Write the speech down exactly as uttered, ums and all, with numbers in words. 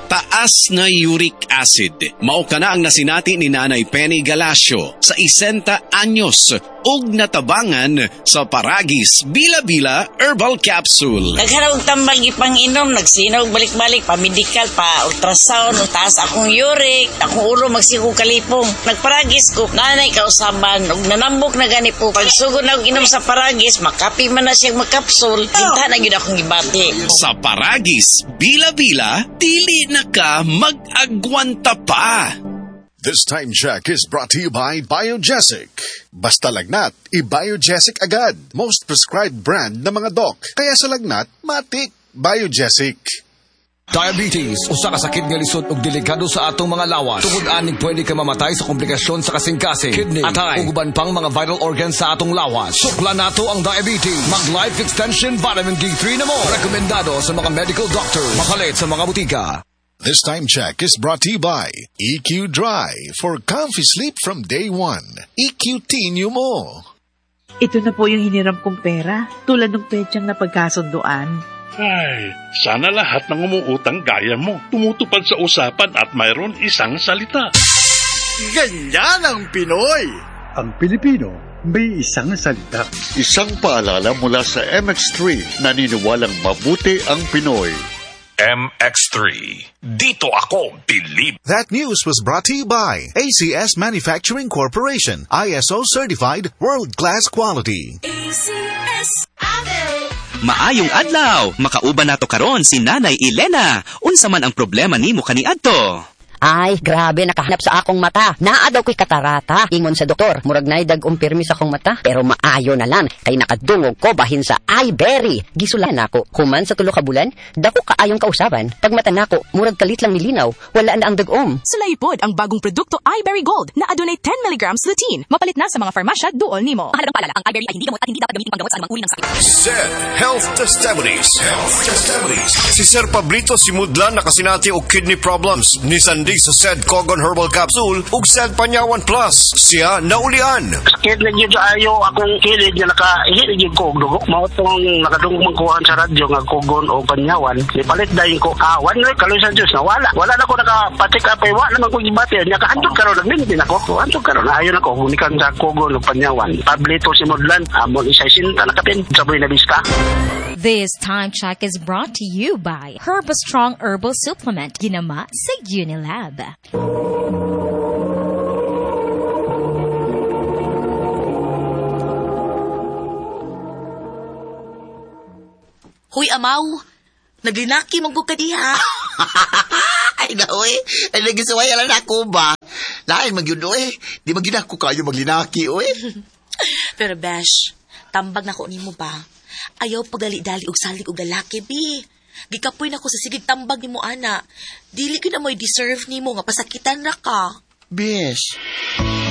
taas na uric acid. Mao kana ang nasinati ni Nanay Penny Galacio sa isenta anyos ug natabangan sa Paragis Bila-Bila Herbal Capsule. Naghanap tambang ipang-inom, nagsinaw balik-balik, pa-medical, pa-ultrasound, taas akong uric, akong ulo magsikong kalipong. Nagparagis ko, nanay kausaban, ug nanambok na gani po. Pagsugod na inom sa Paragis, makapi man na siyang magkapsul, hinta na yun akong ibati. Sa Paragis Bila-Bila, dili na ka mag-agwanta pa. This time check is brought to you by Biogesic. Basta lagnat, i-Biogesic agad. Most prescribed brand ng mga doc. Kaya sa lagnat, matik. Biogesic. Diabetes, usa ka sakit nga lisod ug delikado sa atong mga lawas. Tungod anig pwede ka mamatay sa komplikasyon sa kasing-kasing, kidney, atay, ug uban pang mga vital organs sa atong lawas. Sukla nato ang diabetes. Mag Life Extension Vitamin D three na mo. Rekomendado sa mga medical doctors. Makalit sa mga butika. This time check is brought to you by E Q Dry for comfy sleep from day one. E Q Tinyo mo. Ito na po yung hiniram kong pera, tulad ng petsang napagkasunduan. Ay, sana lahat ng umuutang gaya mo. Tumutupad sa usapan at mayroon isang salita. Ganyan ang Pinoy! Ang Pilipino, may isang salita. Isang paalala mula sa M X three, naniniwalang mabuti ang Pinoy. M X three. Dito ako believe. That news was brought to you by A C S Manufacturing Corporation, I S O certified, world-class quality. A C S Apple. Maayong adlaw, makauban nato karon si Nanay Elena. Unsa man ang problema nimo kaniadto? Ay, grabe, nakahanap sa akong mata. Naa daw ko'y katarata. Ingon sa doktor, murag na'y dag umpirmi sa akong mata. Pero maayo na lang, kay nakadungog ko bahin sa iBerry. Gisulan ako, human sa tulo ka bulan, dako kaayong kausaban. Pag mata nako, murag kalit lang nilinaw, wala na ang dagom. Sulaipod ang bagong produkto iBerry Gold na adunay ten milligrams lutein. Mapalit na sa mga farmasya duol nimo. Mahalagang paalala, ang iBerry ay hindi gamot at hindi dapat gamitin panggamot sa anumang uri ng sakit. Zed Health Testimonies. Health Testimonies. Si Sir Pablito Simudlan nakasinati og kidney problems ni Sandy sa Zed Cogon Herbal Capsule ug Zed Panyawan Plus. Siya naulian. Sakit na gyud ayo akong kilid nga nakaihit gyud ko og dugo. Mao tong nakadungog magkuhan sa radyo nga Cogon o Panyawan. Ipalit dayon ko kawan ni kaloy sa Dios na wala. Wala na ko nakapatik apay wa naman ko gibati. Nya kaadto karon nagmintin ako. Anto karon ayo na ko unikan sa Cogon o Panyawan. Pablito Simudlan amon isa sinta nakapin sa Buena Vista. This time check is brought to you by Herbastrong Herbal Supplement, ginama sa Unilab. Huy, amaw, naglinaki magbukad diha. Ay, gawe, ay nagisaway alam ako ba? Lain magyud oy, di maginako kayo maglinaki oy. Pero besh, tambag na ko nimo ba? Ayaw pagali-dali og salig og lalaki, bi. Gikapoy na ko sa sigig tambag nimo ana. Dili ko na mo'y deserve nimo nga pasakitan na ka. Besh.